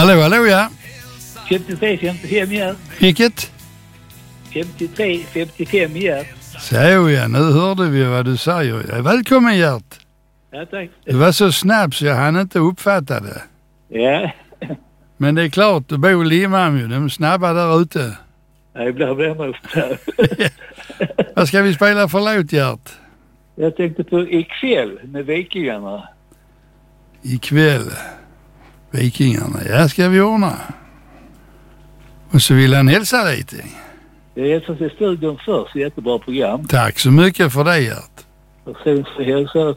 Hallå, ja. 53-55 år. Vilket? 53-55 år. Så ja, nu hörde vi vad du säger. Ja, välkommen Gert. Ja, tack. Du var så snabb så jag hann inte uppfatta det. Ja. Men det är klart, du bor i Limhamn ju. De är snabba där ute. Ja, ibland blir man ofta. Vad ska vi spela för låt, Gert? Jag tänkte på ikväll med Vikingarna. Ikväll. Vikingarna. Ja, ska vi ordna. Och så vill han hälsa lite. Jag hälsar till studion först. Jättebra program. Tack så mycket för det, Gert. Och sen så hälsar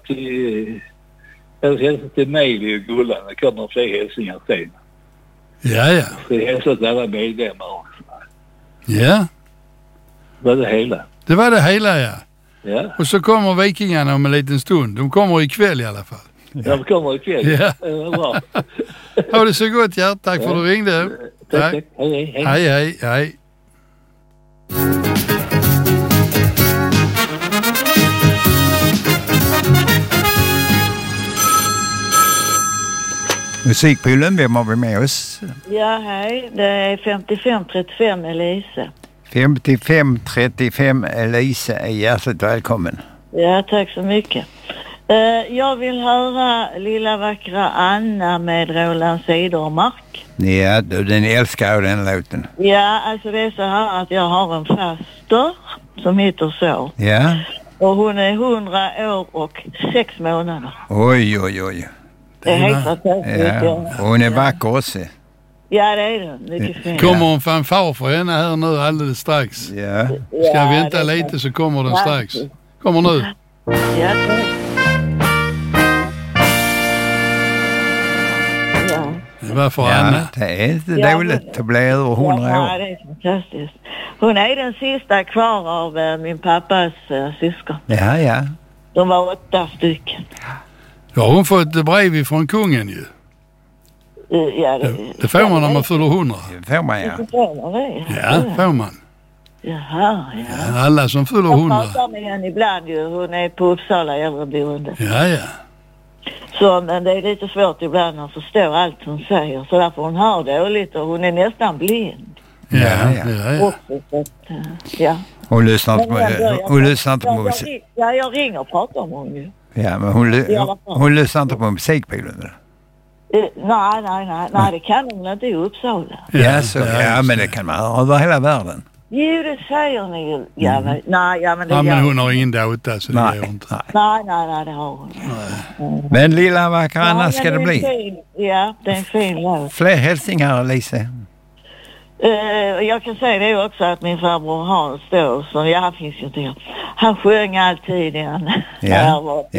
till Mejli och Gullan. Det kommer fler hälsningar sen. Ja. Så jag hälsar till alla medlemmar också. Ja. Var det hela? Det var det hela, ja. Ja. Och så kommer Vikingarna om en liten stund. De kommer ikväll i alla fall. Ja, de kommer ikväll. Ja. Bra. Ha det så gott, Gert. Tack för att du ringde. Tack. Hej. Musikpoolen, vem har vi med oss? Ja, hej. Det är 55-35 Elise. 55-35 Elise är hjärtligt välkommen. Ja, tack så mycket. Jag vill höra Lilla vackra Anna med Roland Cedermark. Ja, den älskar jag den låten. Ja, alltså det är så här att jag har en faster som heter så. Ja. Och hon är 100 år och 6 månader. Oj. Det är helt fantastiskt. Ja. Och hon är vacker också. Ja, det är det. Mycket fint. Kommer en fanfar för henne här nu alldeles strax. Ja. Ska jag vänta lite så kommer den strax. Kommer nu. Ja, tack. Varför Anna? Det är inte dåligt att bli över 100 år. Ja, det är fantastiskt. Hon är den sista kvar av min pappas syskon. Ja. De var 8 stycken. Ja, hon fått ett brev ifrån kungen ju. Ja, det får man när man fyller 100. Det får man, ja. Ja, får man. Jaha. Alla som fyller 100. Jag pratar med henne ibland ju. Hon är på Uppsala äldreboende. Ja. Så, men det är lite svårt ibland att förstå allt hon säger. Så därför hon hör dåligt och hon är nästan blind. Ja. Också, så att, ja. Hon lyssnar inte på musik. Ja, jag ringer och pratar om hon ju. Ja, men hon lyssnar inte på musikbilen. Nej, det kan hon inte i Uppsala. Ja, men det kan man över hela världen. Jo, det säger ni ju. Ja, men hon har ingen data så det gör hon inte. Nej, det har hon. Men Lilla vackra Anna ska det bli. Ja, det är en fin låt. Fler hälsningar, Lise. Jag kan säga det också att min farbror Hans då, som han finns ju inte. Han sjöng alltid igen. Ja. Det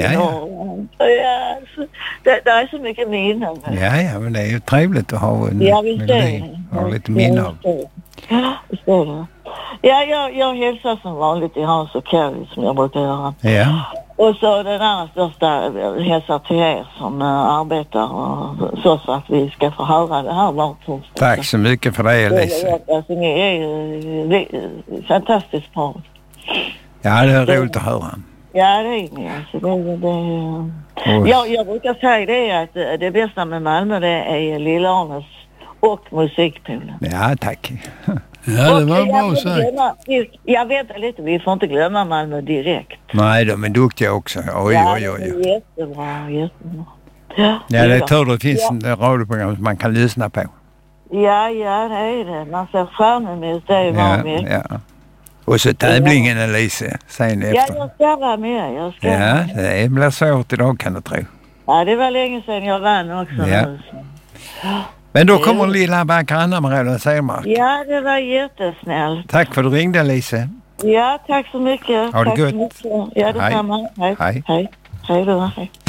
är så mycket minnen. Ja, men det är ju trevligt att ha en melodi. Ha lite minne av. Ja, visst är det. Ja, jag hälsar som vanligt till Hans och Kelly som jag brukar göra. Ja. Och så den andra största hälsar till er som arbetar och så att vi ska få höra det här var torsdag. Tack så mycket för det, Elise. Alltså, ni är ju fantastiskt bra. Ja, det är roligt att höra. Ja, det är ni. Alltså, jag brukar säga det att det bästa med Malmö det är Lilla-Arnes och musikpoolen. Ja, tack. Ja, det var bra sagt. Jag vet lite, vi får inte glömma Malmö direkt. Nej, de är duktiga också. Oj. Jättebra. Ja, det är tur det finns en radioprogram som man kan lyssna på. Ja, det är det. Man ser fram emot det var mycket. Ja. Och så tävlingen, Elise, sen efter. Ja, jag ska vara med. Ja, det blir svårt idag kan du tro. Ja, det var länge sedan jag vann också. Ja. Men då kommer Lilla vackra Anna med Roland Cedermark. Ja, det var jättesnällt. Tack för att du ringde, Elise. Ja, tack så mycket. Ha det gott. Ja, detsamma. Hej då. Hej.